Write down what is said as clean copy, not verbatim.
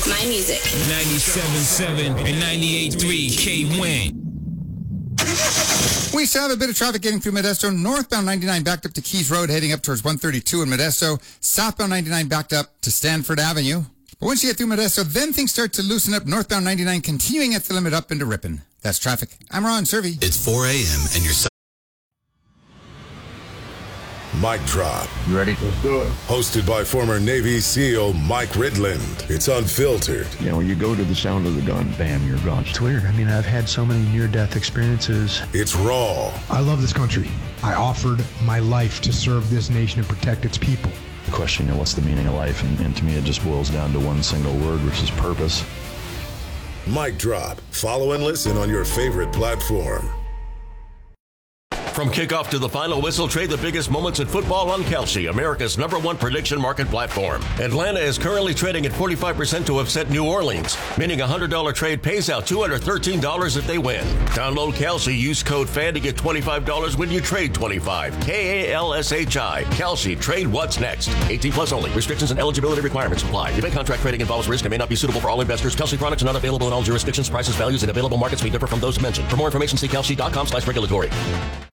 My music. 97.7 and 98.3 K-Win. We still have a bit of traffic getting through Modesto. Northbound 99 backed up to Keys Road, heading up towards 132 in Modesto. Southbound 99 backed up to Stanford Avenue. But once you get through Modesto, then things start to loosen up. Northbound 99 continuing at the limit up into Ripon. That's traffic. I'm Ron Servey. It's 4 a.m. and you're... Mic Drop. You ready? Let's do it. Hosted by former Navy SEAL Mike Ridland. It's unfiltered. You know, you go to the sound of the gun, bam, you're gone. It's weird. I mean, I've had so many near-death experiences. It's raw. I love this country. I offered my life to serve this nation and protect its people. The question, you know, what's the meaning of life? And to me, it just boils down to one single word, which is purpose. Mic Drop. Follow and listen on your favorite platform. From kickoff to the final whistle, trade the biggest moments in football on Kalshi, America's #1 prediction market platform. Atlanta is currently trading at 45% to upset New Orleans, meaning a $100 trade pays out $213 if they win. Download Kalshi, use code FAN to get $25 when you trade 25. Kalshi. Kalshi, trade what's next. 18 plus only. Restrictions and eligibility requirements apply. Event contract trading involves risk and may not be suitable for all investors. Kalshi products are not available in all jurisdictions. Prices, values, and available markets may differ from those mentioned. For more information, see kalshi.com/regulatory.